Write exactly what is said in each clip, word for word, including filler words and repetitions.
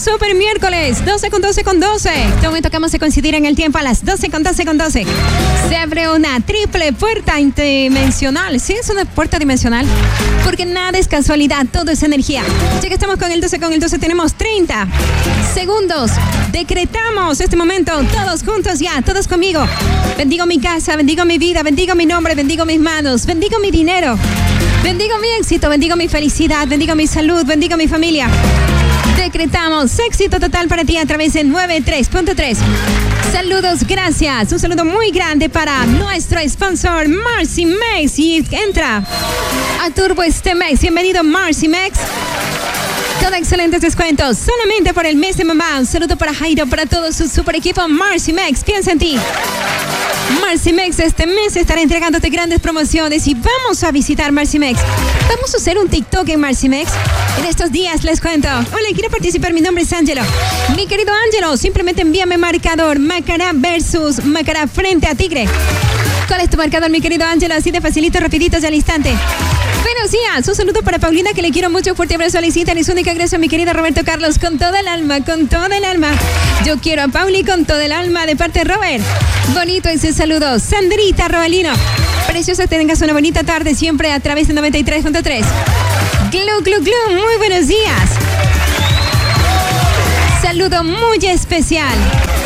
super miércoles, doce con doce con doce. De momento acabamos de coincidir en el tiempo a las doce con doce con doce. Se abre una triple puerta interdimensional. Sí, es una puerta dimensional, porque nada es casualidad, todo es energía. Ya que estamos con el doce con el doce, tenemos treinta segundos. Decretamos este momento, todos juntos ya, todos conmigo. Bendigo mi casa, bendigo mi vida, bendigo mi nombre, bendigo mis manos, bendigo mi dinero, bendigo mi éxito, bendigo mi felicidad, bendigo mi salud, bendigo mi familia. Decretamos éxito total para ti a través de noventa y tres punto tres. Saludos, gracias. Un saludo muy grande para nuestro sponsor Marcy Mex. Y entra a Turbo este mes. Bienvenido Marcy Mex. Todo excelentes descuentos solamente por el mes de mamá. Un saludo para Jairo, para todo su super equipo Marcy Mex. Piensa en ti. Marcy Mex este mes estará entregándote grandes promociones y vamos a visitar Marcy Mex. Vamos a hacer un TikTok en Marcy Mex. En estos días les cuento. Hola, quiero participar. Mi nombre es Ángelo. Mi querido Ángelo, simplemente envíame marcador Macará versus Macará frente a Tigre. ¿Cuál es tu marcador, mi querido Ángelo? Así de facilito, rapidito, ya al instante. Buenos días, un saludo para Paulina, que le quiero mucho, fuerte abrazo a Licita, es única, gracias a mi querido Roberto Carlos, con toda el alma, con toda el alma. Yo quiero a Pauli con toda el alma, de parte de Robert. Bonito ese saludo. Sandrita Robalino, preciosa, que tengas una bonita tarde siempre a través de noventa y tres punto tres. Glu, glu, glu, muy buenos días. Saludo muy especial.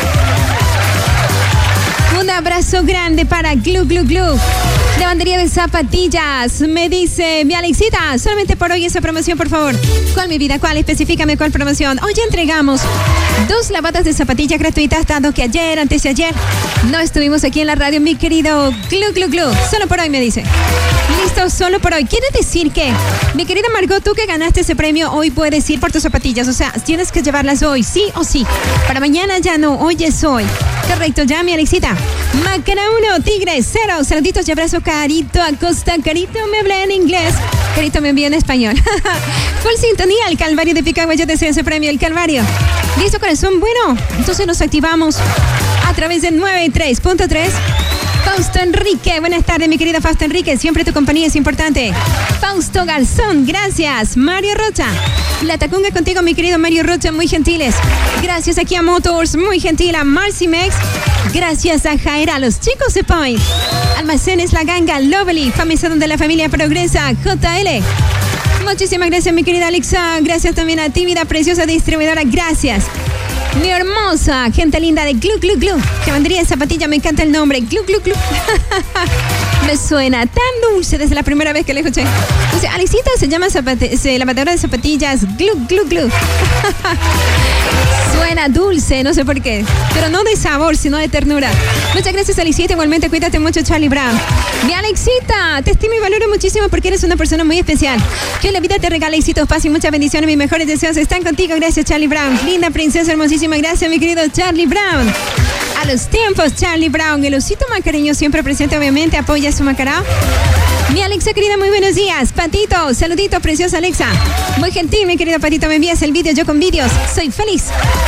Un abrazo grande para Glu Glu Glu. Lavandería de zapatillas. Me dice mi Alexita, solamente por hoy esa promoción, por favor. ¿Cuál, mi vida? ¿Cuál? Específicame cuál promoción. Hoy entregamos dos lavadas de zapatillas gratuitas, dado que ayer, antes de ayer, no estuvimos aquí en la radio, mi querido Glu Glu Glu. Solo por hoy, me dice. Listo, solo por hoy. Quiere decir que, mi querida Margot, tú que ganaste ese premio, hoy puedes ir por tus zapatillas. O sea, tienes que llevarlas hoy, sí o sí. Para mañana ya no, hoy es hoy. Correcto, ya, mi Alexita. Macará uno, Tigre cero. Saluditos y abrazo, Carito Acosta. Carito me habla en inglés. Carito me envía en español. Full sintonía, el Calvario de Picagua. Yo deseo ese premio, el Calvario. Listo, corazón. Bueno, entonces nos activamos a través de noventa y tres punto tres. Fausto Enrique, buenas tardes, mi querida Fausto Enrique. Siempre tu compañía es importante. Fausto Garzón, gracias. Mario Rocha, la tacunga contigo, mi querido Mario Rocha, muy gentiles. Gracias aquí a Motors, muy gentil, a Marcy Mex. Gracias a Jaera, los chicos de Point. Almacenes La Ganga, Lovely, Famisa donde la familia progresa, J L. Muchísimas gracias, mi querida Alexa. Gracias también a ti, vida preciosa distribuidora. Gracias. Mi hermosa, gente linda de Glu Glu Glu. Que vendría de zapatilla, me encanta el nombre. Glu Glu Glu. Me suena tan dulce desde la primera vez que le escuché. O sea, Alexita se llama zapate- se, la lavadora de zapatillas Glu Glu Glu. Suena dulce, no sé por qué. Pero no de sabor, sino de ternura. Muchas gracias, Alexita. Igualmente, cuídate mucho, Charlie Brown. Mi Alexita, te estimo y valoro muchísimo porque eres una persona muy especial. Que la vida te regale éxitos, paz y muchas bendiciones. Mis mejores deseos están contigo. Gracias, Charlie Brown. Linda princesa, hermosísima. Gracias, mi querido Charlie Brown. A los tiempos, Charlie Brown. El osito macareño siempre presente, obviamente. Apoya su macará. Mi Alexa querida, muy buenos días. Patito, saludito, preciosa Alexa. Muy gentil, mi querido Patito. Me envías el vídeo, yo con vídeos. Soy feliz.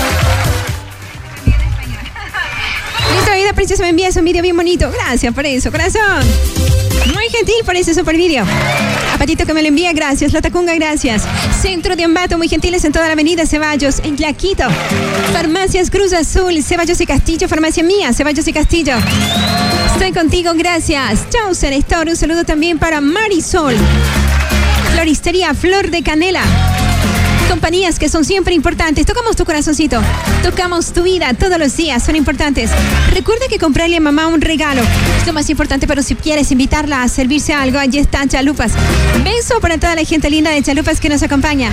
Listo, vida preciosa, me envías un vídeo bien bonito. Gracias por eso, corazón. Muy gentil por ese super vídeo. A Patito que me lo envía, gracias. La Tacunga, gracias. Centro de Ambato, muy gentiles en toda la avenida Ceballos, en Tlaquito. Farmacias Cruz Azul, Ceballos y Castillo. Farmacia mía, Ceballos y Castillo. Estoy contigo, gracias. Chau, Senestor. Un saludo también para Marisol. Floristería Flor de Canela. Compañías que son siempre importantes. Tocamos tu corazoncito. Tocamos tu vida todos los días. Son importantes. Recuerda que comprarle a mamá un regalo es lo más importante, pero si quieres invitarla a servirse algo, allí está Chalupas. Beso para toda la gente linda de Chalupas que nos acompaña.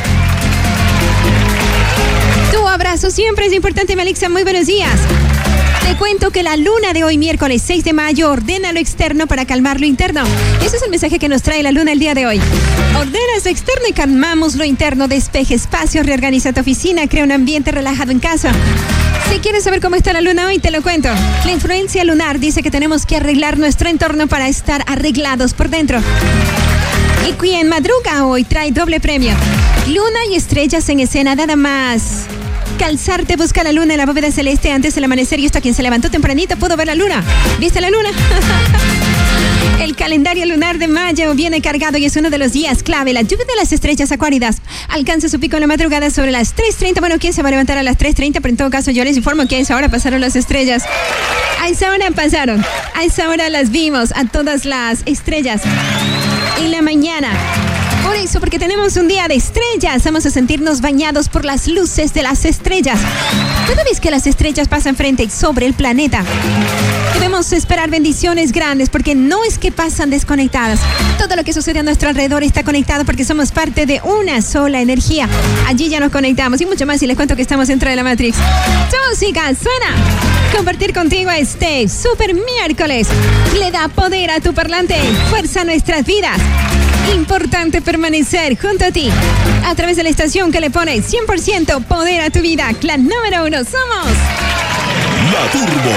Tu abrazo siempre es importante, Melixa. Muy buenos días. Te cuento que la luna de hoy, miércoles seis de mayo, ordena lo externo para calmar lo interno. Ese es el mensaje que nos trae la luna el día de hoy. Ordenas lo externo y calmamos lo interno. Despeje espacio, reorganiza tu oficina, crea un ambiente relajado en casa. Si quieres saber cómo está la luna hoy, te lo cuento. La influencia lunar dice que tenemos que arreglar nuestro entorno para estar arreglados por dentro. Y quien madruga hoy trae doble premio. Luna y estrellas en escena, nada más. Calzarte, busca la luna en la bóveda celeste antes del amanecer. Y esto, quien se levantó tempranito pudo ver la luna. ¿Viste la luna? El calendario lunar de mayo viene cargado y es uno de los días clave. La lluvia de las estrellas acuáridas alcanza su pico en la madrugada sobre las tres treinta. Bueno, ¿quién se va a levantar a las tres treinta? Pero en todo caso yo les informo que a esa hora pasaron las estrellas. A esa hora pasaron. A esa hora las vimos a todas las estrellas. En la mañana. Por eso, porque tenemos un día de estrellas, vamos a sentirnos bañados por las luces de las estrellas. Cada vez que las estrellas pasan frente y sobre el planeta, debemos esperar bendiciones grandes, porque no es que pasan desconectadas. Todo lo que sucede a nuestro alrededor está conectado porque somos parte de una sola energía. Allí ya nos conectamos y mucho más, y les cuento que estamos dentro de la Matrix. Música suena. Compartir contigo este super miércoles le da poder a tu parlante, fuerza a nuestras vidas. Importante permanecer junto a ti a través de la estación que le pone cien por ciento poder a tu vida. La número uno somos La Turbo.